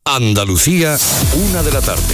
Andalucía, 1 de la tarde.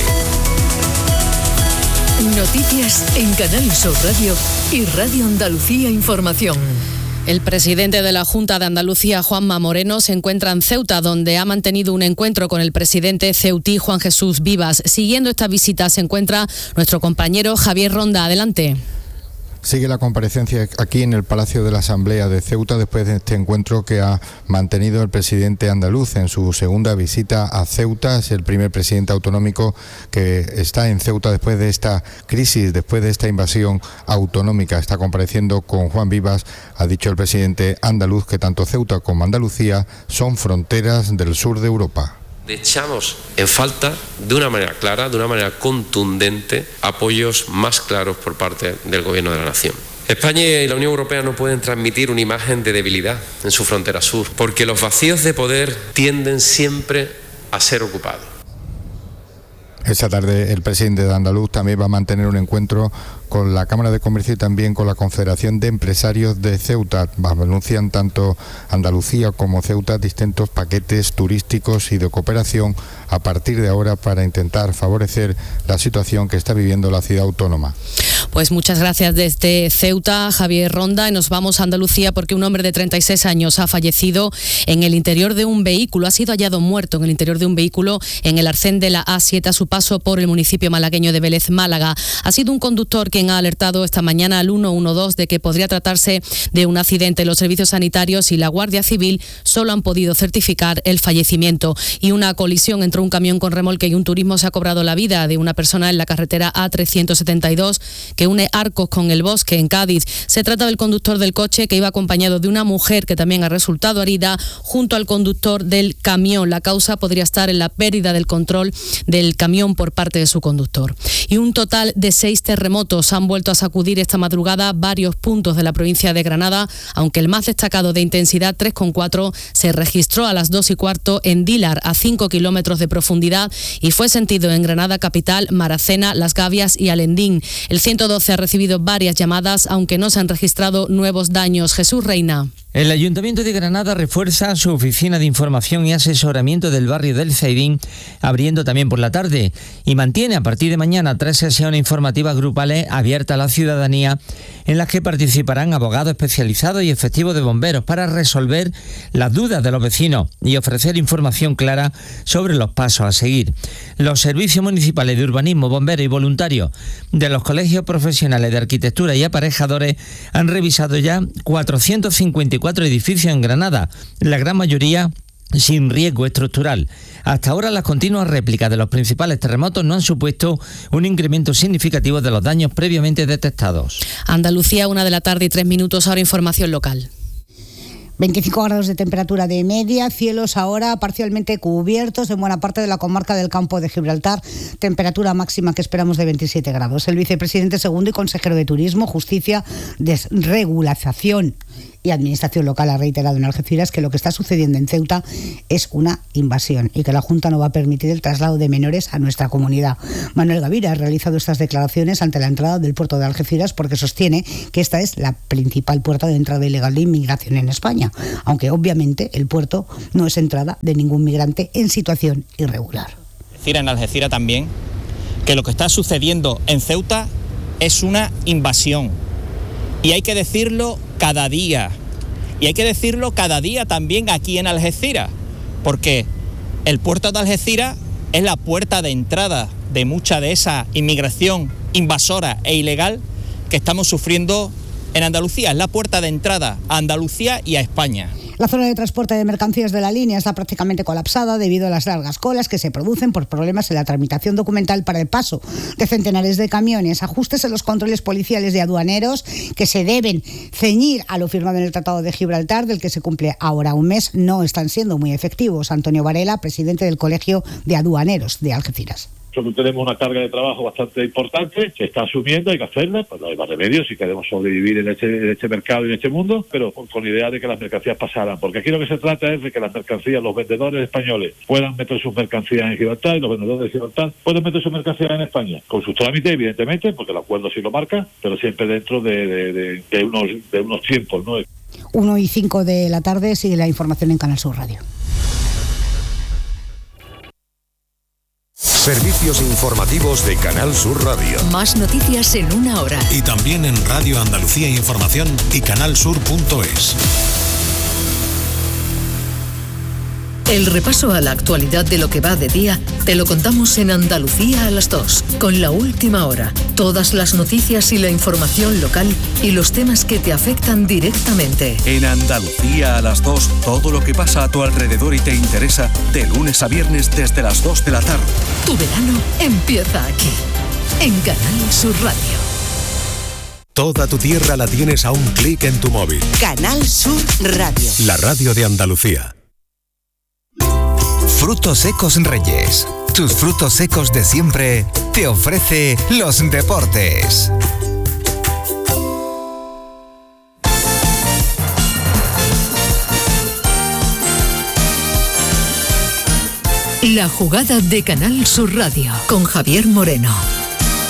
Noticias en Canal Sur Radio y Radio Andalucía Información. El presidente de la Junta de Andalucía, Juanma Moreno, se encuentra en Ceuta, donde ha mantenido un encuentro con el presidente ceutí, Juan Jesús Vivas. Siguiendo esta visita se encuentra nuestro compañero Javier Ronda. Adelante. Sigue la comparecencia aquí en el Palacio de la Asamblea de Ceuta después de este encuentro que ha mantenido el presidente andaluz en su segunda visita a Ceuta. Es el primer presidente autonómico que está en Ceuta después de esta crisis, después de esta invasión autonómica. Está compareciendo con Juan Vivas. Ha dicho el presidente andaluz que tanto Ceuta como Andalucía son fronteras del sur de Europa. Echamos en falta, de una manera clara, de una manera contundente, apoyos más claros por parte del Gobierno de la Nación. España y la Unión Europea no pueden transmitir una imagen de debilidad en su frontera sur, porque los vacíos de poder tienden siempre a ser ocupados. Esta tarde el presidente de Andaluz también va a mantener un encuentro con la Cámara de Comercio y también con la Confederación de Empresarios de Ceuta. Anuncian tanto Andalucía como Ceuta distintos paquetes turísticos y de cooperación a partir de ahora para intentar favorecer la situación que está viviendo la ciudad autónoma. Pues muchas gracias desde Ceuta, Javier Ronda, y nos vamos a Andalucía porque un hombre de 36 años ha fallecido en el interior de un vehículo, ha sido hallado muerto en el interior de un vehículo en el arcén de la A7 a su paso por el municipio malagueño de Vélez, Málaga. Ha sido un conductor quien ha alertado esta mañana al 112 de que podría tratarse de un accidente. Los servicios sanitarios y la Guardia Civil solo han podido certificar el fallecimiento. Y una colisión entre un camión con remolque y un turismo se ha cobrado la vida de una persona en la carretera A372 que une Arcos con El Bosque, en Cádiz. Se trata del conductor del coche que iba acompañado de una mujer que también ha resultado herida junto al conductor del camión. La causa podría estar en la pérdida del control del camión por parte de su conductor. Y un total de 6 terremotos han vuelto a sacudir esta madrugada varios puntos de la provincia de Granada, aunque el más destacado de intensidad 3,4 se registró a las 2:15 en Dílar, a 5 kilómetros de profundidad, y fue sentido en Granada capital, Maracena, Las Gavias y Alendín. El 112 ha recibido varias llamadas, aunque no se han registrado nuevos daños. Jesús Reina. El Ayuntamiento de Granada refuerza su oficina de información y asesoramiento del barrio del Zaidín, abriendo también por la tarde, y mantiene a partir de mañana 3 sesiones informativas grupales abiertas a la ciudadanía, en las que participarán abogados especializados y efectivos de bomberos para resolver las dudas de los vecinos y ofrecer información clara sobre los pasos a seguir. Los servicios municipales de urbanismo, bomberos y voluntarios de los colegios profesionales de arquitectura y aparejadores han revisado ya 454 edificios en Granada, la gran mayoría sin riesgo estructural. Hasta ahora las continuas réplicas de los principales terremotos no han supuesto un incremento significativo de los daños previamente detectados. Andalucía, 1 de la tarde y 3 minutos, ahora información local. 25 grados de temperatura de media, cielos ahora parcialmente cubiertos en buena parte de la comarca del Campo de Gibraltar, temperatura máxima que esperamos de 27 grados. El vicepresidente segundo y consejero de Turismo, Justicia, Desregulación y Administración Local ha reiterado en Algeciras que lo que está sucediendo en Ceuta es una invasión y que la Junta no va a permitir el traslado de menores a nuestra comunidad. Manuel Gavira ha realizado estas declaraciones ante la entrada del puerto de Algeciras porque sostiene que esta es la principal puerta de entrada ilegal de inmigración en España, aunque obviamente el puerto no es entrada de ningún migrante en situación irregular. Decir en Algeciras también que lo que está sucediendo en Ceuta es una invasión. Y hay que decirlo cada día. Y hay que decirlo cada día también aquí en Algeciras. Porque el puerto de Algeciras es la puerta de entrada de mucha de esa inmigración invasora e ilegal que estamos sufriendo en Andalucía. Es la puerta de entrada a Andalucía y a España. La zona de transporte de mercancías de la línea está prácticamente colapsada debido a las largas colas que se producen por problemas en la tramitación documental para el paso de centenares de camiones, ajustes en los controles policiales y aduaneros que se deben ceñir a lo firmado en el Tratado de Gibraltar, del que se cumple ahora un mes, no están siendo muy efectivos. Antonio Varela, presidente del Colegio de Aduaneros de Algeciras. Nosotros tenemos una carga de trabajo bastante importante, se está asumiendo, hay que hacerla, pues no hay más remedio si queremos sobrevivir en este mercado y en este mundo, pero con la idea de que las mercancías pasaran, porque aquí lo que se trata es de que las mercancías, los vendedores españoles puedan meter sus mercancías en Gibraltar y los vendedores de Gibraltar pueden meter sus mercancías en España, con sus trámites evidentemente, porque el acuerdo sí lo marca, pero siempre dentro de unos tiempos, ¿no? 1:05 de la tarde, sigue la información en Canal Sur Radio. Servicios informativos de Canal Sur Radio. Más noticias en una hora. Y también en Radio Andalucía Información y canalsur.es. El repaso a la actualidad de lo que va de día te lo contamos en Andalucía a las 2, con La Última Hora. Todas las noticias y la información local y los temas que te afectan directamente. En Andalucía a las 2, todo lo que pasa a tu alrededor y te interesa, de lunes a viernes desde las 2 de la tarde. Tu verano empieza aquí, en Canal Sur Radio. Toda tu tierra la tienes a un clic en tu móvil. Canal Sur Radio. La radio de Andalucía. Frutos Secos Reyes. Tus frutos secos de siempre te ofrece los deportes. La jugada de Canal Sur Radio con Javier Moreno.